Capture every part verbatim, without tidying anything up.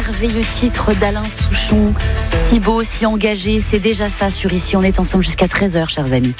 merveilleux titre d'Alain Souchon. Si beau, si engagé, c'est déjà ça sur Ici. On est ensemble jusqu'à treize heures, chers amis.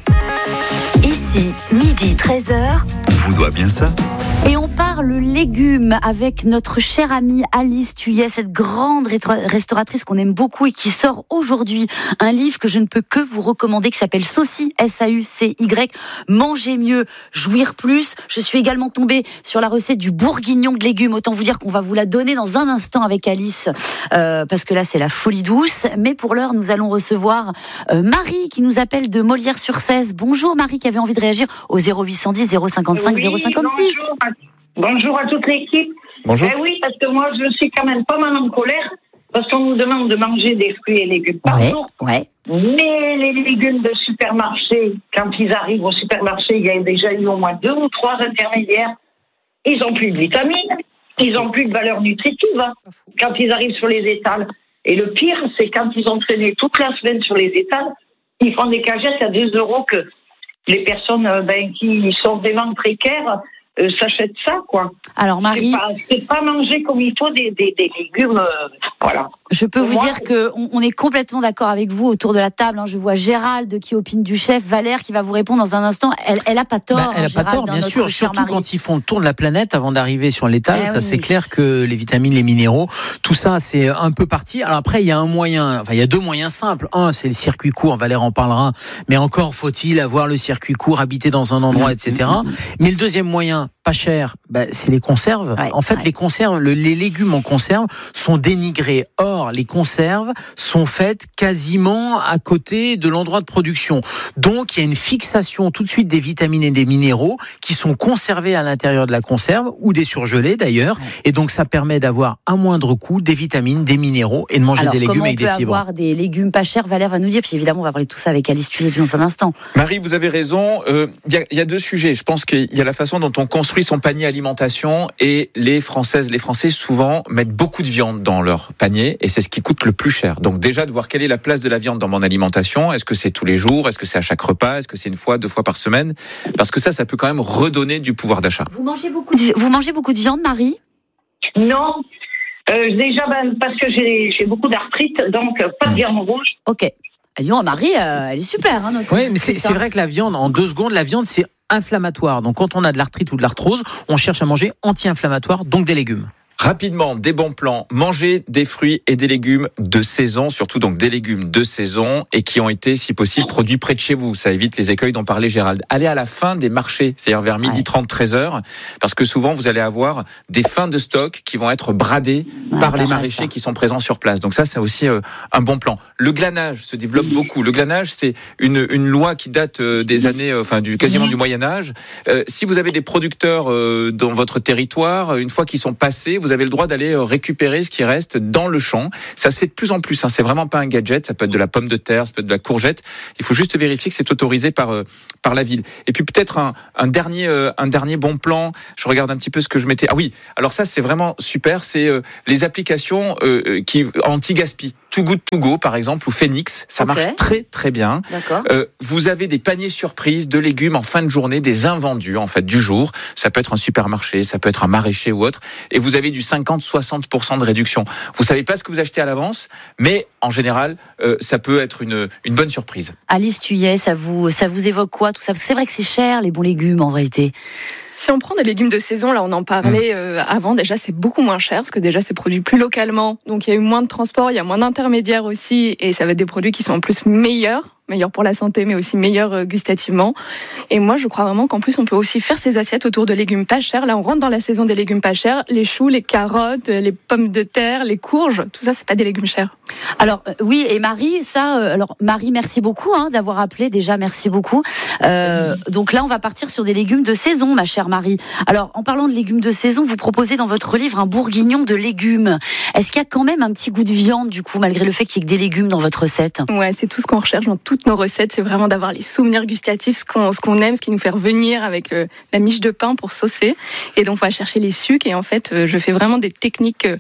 Ici, midi, treize heures. On vous doit bien ça. Et on parle légumes avec notre chère amie Alice Thuillet, cette grande restauratrice qu'on aime beaucoup et qui sort aujourd'hui un livre que je ne peux que vous recommander qui s'appelle Saucy, S A U C Y, Manger mieux, jouir plus. Je suis également tombée sur la recette du bourguignon de légumes. Autant vous dire qu'on va vous la donner dans un instant avec Alice, euh, parce que là c'est la folie douce. Mais pour l'heure, nous allons recevoir euh, Marie qui nous appelle de Molière-sur-Cèze. Bonjour Marie, qui avait envie de réagir au zéro huit cent dix zéro cinquante-cinq zéro cinquante-six. Bonjour. Bonjour à toute l'équipe. Bonjour. Eh oui, parce que moi, je suis quand même pas mal en colère, parce qu'on nous demande de manger des fruits et légumes par ouais, jour. Ouais. Mais les légumes de supermarché, quand ils arrivent au supermarché, il y a déjà eu au moins deux ou trois intermédiaires. Ils n'ont plus de vitamines, ils n'ont plus de valeur nutritive hein, quand ils arrivent sur les étals. Et le pire, c'est quand ils ont traîné toute la semaine sur les étals, ils font des cagettes à deux euros que les personnes ben, qui sont vraiment précaires Euh, s'achètent ça, quoi. Alors Marie, c'est pas, c'est pas manger comme il faut des, des, des légumes, euh, voilà. Je peux Pour vous moi, dire que on, on est complètement d'accord avec vous autour de la table. Hein. Je vois Gérald qui opine du chef, Valère qui va vous répondre dans un instant. Elle, elle a pas tort. Bah, elle a hein, pas Gérald, tort, bien hein, sûr. Surtout Marie. quand ils font le tour de la planète avant d'arriver sur l'étal, eh ça oui, c'est oui. clair que les vitamines, les minéraux, tout ça c'est un peu parti. Alors après il y a un moyen, enfin il y a deux moyens simples. Un c'est le circuit court. Valère en parlera. Mais encore faut-il avoir le circuit court, habiter dans un endroit, et cetera. Mais le deuxième moyen, pas cher, bah, c'est les conserves. Ouais, en fait, ouais. les conserves, le, les légumes en conserve sont dénigrés. Or, les conserves sont faites quasiment à côté de l'endroit de production. Donc, il y a une fixation tout de suite des vitamines et des minéraux qui sont conservés à l'intérieur de la conserve ou des surgelés d'ailleurs. Ouais. Et donc, ça permet d'avoir à moindre coût des vitamines, des minéraux et de manger Alors, des légumes avec des fibres. Comment on peut avoir des légumes pas chers? Valère va nous dire. Puis évidemment, on va parler de tout ça avec Alice Thuillet dans un instant. Marie, vous avez raison. Il euh, y, y a deux sujets. Je pense qu'il y a la façon dont on construit son panier alimentation et les Françaises, les Français souvent mettent beaucoup de viande dans leur panier et c'est ce qui coûte le plus cher. Donc déjà de voir quelle est la place de la viande dans mon alimentation. Est-ce que c'est tous les jours? Est-ce que c'est à chaque repas? Est-ce que c'est une fois, deux fois par semaine? Parce que ça, ça peut quand même redonner du pouvoir d'achat. Vous mangez beaucoup de, vous mangez beaucoup de viande, Marie? Non. Euh, déjà, ben, parce que j'ai, j'ai beaucoup d'arthrite, donc euh, pas de viande rouge. Ok. Disons, Marie, euh, elle est super. Hein, notre oui, mais c'est, c'est vrai que la viande, en deux secondes, la viande, c'est inflammatoire. Donc, quand on a de l'arthrite ou de l'arthrose, on cherche à manger anti-inflammatoire, donc des légumes. Rapidement, des bons plans. Manger des fruits et des légumes de saison, surtout donc des légumes de saison et qui ont été, si possible, produits près de chez vous. Ça évite les écueils dont parlait Gérald. Allez à la fin des marchés, c'est-à-dire vers midi trente, treize heures, parce que souvent vous allez avoir des fins de stock qui vont être bradées ouais, par les maraîchers ça. qui sont présents sur place. Donc ça, c'est aussi euh, un bon plan. Le glanage se développe beaucoup. Le glanage, c'est une, une loi qui date euh, des années, euh, enfin du quasiment du Moyen Âge. Euh, si vous avez des producteurs euh, dans votre territoire, une fois qu'ils sont passés, vous Vous avez le droit d'aller récupérer ce qui reste dans le champ. Ça se fait de plus en plus. Hein. C'est vraiment pas un gadget. Ça peut être de la pomme de terre, ça peut être de la courgette. Il faut juste vérifier que c'est autorisé par euh, par la ville. Et puis peut-être un, un dernier euh, un dernier bon plan. Je regarde un petit peu ce que je mettais. Ah oui. Alors ça c'est vraiment super. C'est euh, les applications euh, qui anti-gaspi. Too Good To Go par exemple ou Phoenix, ça okay. marche très très bien. D'accord. Euh, vous avez des paniers surprises de légumes en fin de journée, des invendus en fait du jour. Ça peut être un supermarché, ça peut être un maraîcher ou autre. Et vous avez du cinquante à soixante pour cent de réduction. Vous savez pas ce que vous achetez à l'avance, mais en général, euh, ça peut être une une bonne surprise. Alice Thuillet, ça vous ça vous évoque quoi tout ça? Parce que c'est vrai que c'est cher les bons légumes en vérité. Si on prend des légumes de saison, là on en parlait euh, avant, déjà c'est beaucoup moins cher parce que déjà c'est produit plus localement, donc il y a eu moins de transport, il y a moins d'intermédiaires aussi et ça va être des produits qui sont en plus meilleurs. meilleur pour la santé, mais aussi meilleur gustativement. Et moi, je crois vraiment qu'en plus, on peut aussi faire ces assiettes autour de légumes pas chers. Là, on rentre dans la saison des légumes pas chers. Les choux, les carottes, les pommes de terre, les courges, tout ça, c'est pas des légumes chers. Alors, euh, oui, et Marie, ça, euh, alors, Marie, merci beaucoup hein, d'avoir appelé. Déjà, merci beaucoup. Euh, mmh. Donc là, on va partir sur des légumes de saison, ma chère Marie. Alors, en parlant de légumes de saison, vous proposez dans votre livre un bourguignon de légumes. Est-ce qu'il y a quand même un petit goût de viande, du coup, malgré le fait qu'il y ait que des légumes dans votre recette? Ouais, c'est tout ce qu'on recherche dans toutes nos recettes, c'est vraiment d'avoir les souvenirs gustatifs, ce qu'on, ce qu'on aime, ce qui nous fait revenir avec euh, la miche de pain pour saucer. Et donc, on va chercher les sucres et en fait, euh, je fais vraiment des techniques euh,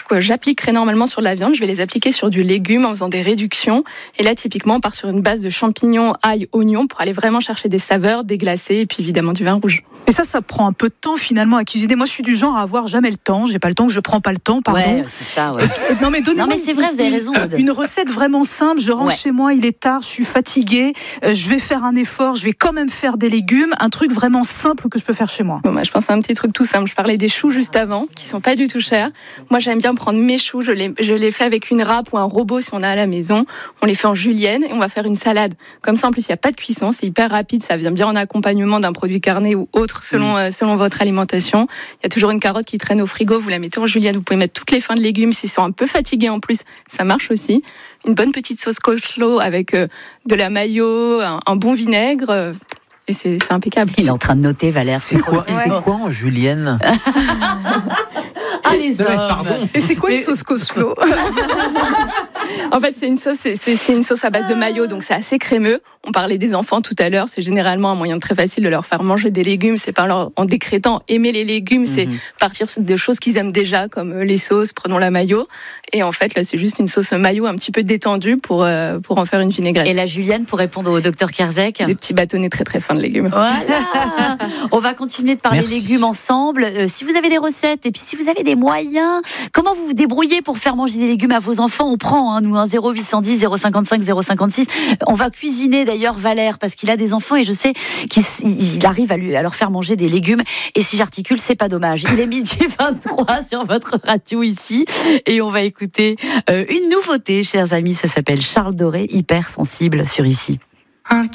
que j'appliquerais normalement sur de la viande, je vais les appliquer sur du légume en faisant des réductions. Et là, typiquement, on part sur une base de champignons, ail, oignons pour aller vraiment chercher des saveurs, des glacés et puis évidemment du vin rouge. Et ça, ça prend un peu de temps finalement à cuisiner. Moi, je suis du genre à avoir jamais le temps. J'ai pas le temps, je prends pas le temps, pardon. Ouais, c'est ça, ouais. Non, mais donnez-moi non, mais c'est vrai, vous avez raison. Une, une recette vraiment simple. Je rentre ouais. chez moi, il est tard, je suis fatiguée. Euh, je vais faire un effort, je vais quand même faire des légumes. Un truc vraiment simple que je peux faire chez moi. Bon, moi, je pense à un petit truc tout simple. Je parlais des choux juste avant, qui sont pas du tout chers. Moi, j'aime bien prendre mes choux. Je les, je les fais avec une râpe ou un robot si on a à la maison. On les fait en julienne et on va faire une salade. Comme ça, en plus, il n'y a pas de cuisson. C'est hyper rapide. Ça vient bien en accompagnement d'un produit carné ou autre selon, mmh. euh, selon votre alimentation. Il y a toujours une carotte qui traîne au frigo. Vous la mettez en julienne. Vous pouvez mettre toutes les fins de légumes. S'ils sont un peu fatigués en plus, ça marche aussi. Une bonne petite sauce coleslaw avec euh, de la mayo, un, un bon vinaigre. Euh, et c'est, c'est impeccable. Il est en train de noter, Valère. C'est quoi, c'est quoi en julienne? Ah, les hommes. Pardon. Et c'est quoi une sauce coleslaw? En fait, c'est une sauce, c'est, c'est, c'est une sauce à base de mayo, donc c'est assez crémeux. On parlait des enfants tout à l'heure, c'est généralement un moyen très facile de leur faire manger des légumes. C'est pas leur, en décrétant aimer les légumes, mm-hmm. c'est partir sur des choses qu'ils aiment déjà, comme les sauces, prenons la mayo. Et en fait, là, c'est juste une sauce mayo un petit peu détendue pour, euh, pour en faire une vinaigrette. Et la julienne, pour répondre au docteur Kerzek? Des petits bâtonnets très très fins de légumes. Voilà. On va continuer de parler Merci. légumes ensemble. Euh, si vous avez des recettes et puis si vous avez des moyens, comment vous vous débrouillez pour faire manger des légumes à vos enfants? On prend, hein, nous, un zéro huit cent dix, zéro cinquante-cinq, zéro cinquante-six. On va cuisiner d'ailleurs Valère parce qu'il a des enfants et je sais qu'il il arrive à, lui, à leur faire manger des légumes. Et si j'articule, c'est pas dommage. Il est midi vingt-trois sur votre radio ici et on va écouter euh, une nouveauté, chers amis. Ça s'appelle Charles Doré, Hyper Sensible sur ici. Un